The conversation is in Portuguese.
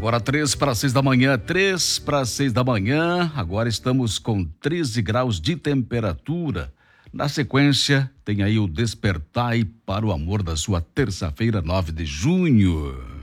Agora 3 para 6 da manhã, 3 para 6 da manhã. Agora estamos com 13 graus de temperatura. Na sequência, tem aí o Despertai para o Amor da sua terça-feira, 9 de junho.